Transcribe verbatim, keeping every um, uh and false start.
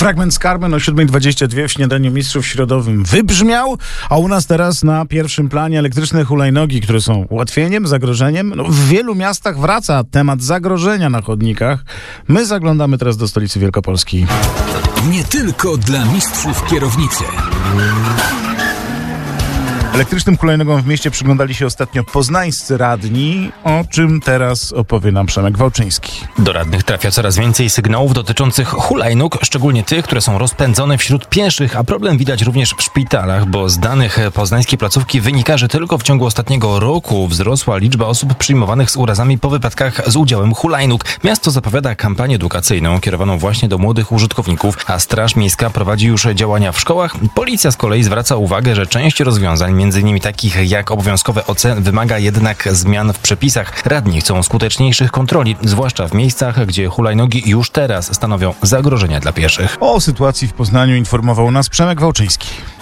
Fragment z Carmen o siódma dwadzieścia dwa w Śniadaniu Mistrzów środowym wybrzmiał, a u nas teraz na pierwszym planie elektryczne hulajnogi, które są ułatwieniem, zagrożeniem. No, w wielu miastach wraca temat zagrożenia na chodnikach. My zaglądamy teraz do stolicy Wielkopolski. Nie tylko dla mistrzów kierownicy. Elektrycznym hulajnogom w mieście przyglądali się ostatnio poznańscy radni, o czym teraz opowie nam Przemek Wałczyński. Do radnych trafia coraz więcej sygnałów dotyczących hulajnóg, szczególnie tych, które są rozpędzone wśród pieszych, a problem widać również w szpitalach, bo z danych poznańskiej placówki wynika, że tylko w ciągu ostatniego roku wzrosła liczba osób przyjmowanych z urazami po wypadkach z udziałem hulajnóg. Miasto zapowiada kampanię edukacyjną kierowaną właśnie do młodych użytkowników, a Straż Miejska prowadzi już działania w szkołach. Policja z kolei zwraca uwagę, że część rozwiązań, między innymi takich jak obowiązkowe O C, wymaga jednak zmian w przepisach. Radni chcą skuteczniejszych kontroli, zwłaszcza w miejscach, gdzie hulajnogi już teraz stanowią zagrożenia dla pieszych. O sytuacji w Poznaniu informował nas Przemek Wałczyński.